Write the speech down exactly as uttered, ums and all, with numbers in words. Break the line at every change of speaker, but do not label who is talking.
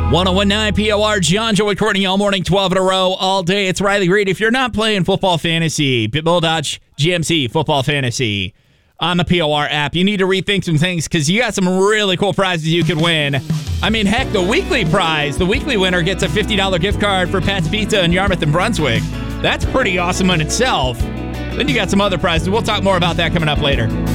one oh one point nine P O R, John, Joey, Courtney, all morning, twelve in a row, all day. It's Riley Reed. If you're not playing football fantasy, Bull Dodge G M C football fantasy on the P O R app, you need to rethink some things because you got some really cool prizes you could win. I mean, heck, the weekly prize, the weekly winner gets a fifty dollars gift card for Pat's Pizza in Yarmouth and Brunswick. That's pretty awesome in itself. Then you got some other prizes. We'll talk more about that coming up later.